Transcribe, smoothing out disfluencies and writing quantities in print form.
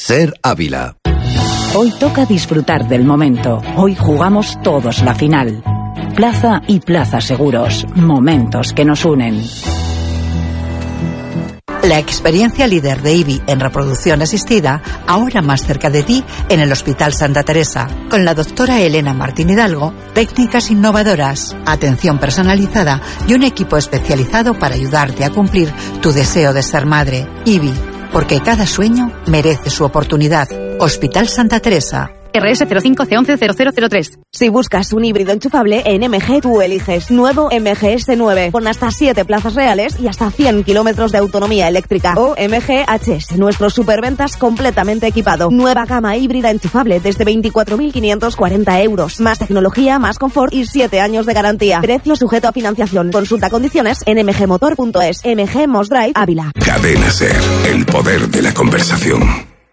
SER Ávila. Hoy toca disfrutar del momento. Hoy jugamos todos la final. Plaza y Plaza Seguros. Momentos que nos unen. La experiencia líder de IBI en reproducción asistida, ahora más cerca de ti en el Hospital Santa Teresa, con la doctora Elena Martín Hidalgo, técnicas innovadoras, atención personalizada y un equipo especializado para ayudarte a cumplir tu deseo de ser madre. IBI, porque cada sueño merece su oportunidad. Hospital Santa Teresa. RS 05C110003. Si buscas un híbrido enchufable, en MG tú eliges nuevo MGS9, con hasta 7 plazas reales y hasta 100 kilómetros de autonomía eléctrica. O MG HS, nuestros superventas completamente equipado. Nueva gama híbrida enchufable desde 24.540 euros. Más tecnología, más confort y 7 años de garantía. Precio sujeto a financiación. Consulta condiciones en mgmotor.es. MG Most Drive Ávila. Cadena SER, el poder de la conversación.